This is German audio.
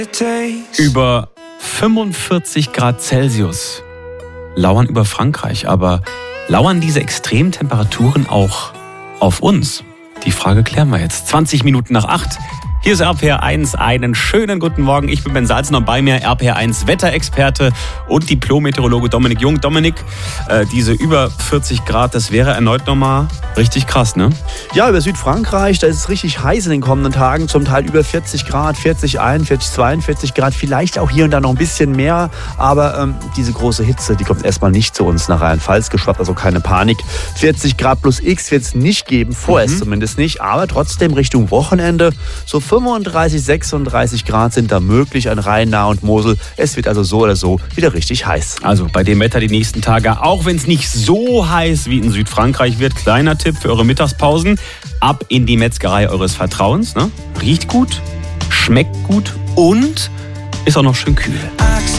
Über 45 Grad Celsius lauern über Frankreich, aber lauern diese extremen Temperaturen auch auf uns? Die Frage klären wir jetzt. 20 Minuten nach 8. Hier ist RPR 1. Einen schönen guten Morgen. Ich bin Ben Salzner und bei mir RPR 1 Wetterexperte und Diplom-Meteorologe Dominik Jung. Dominik, diese über 40 Grad, das wäre erneut nochmal richtig krass, ne? Ja, über Südfrankreich, da ist es richtig heiß in den kommenden Tagen. Zum Teil über 40 Grad, 40, 41, 42 Grad. Vielleicht auch hier und da noch ein bisschen mehr. Aber diese große Hitze, die kommt erstmal nicht zu uns nach Rheinland-Pfalz geschwappt. Also keine Panik. 40 Grad plus X wird es nicht geben. Vorerst zumindest nicht. Aber trotzdem Richtung Wochenende so 35, 36 Grad sind da möglich an Rhein, Nahe und Mosel. Es wird also so oder so wieder richtig heiß. Also bei dem Wetter die nächsten Tage, auch wenn es nicht so heiß wie in Südfrankreich wird, kleiner Tipp für eure Mittagspausen, ab in die Metzgerei eures Vertrauens. Ne? Riecht gut, schmeckt gut und ist auch noch schön kühl.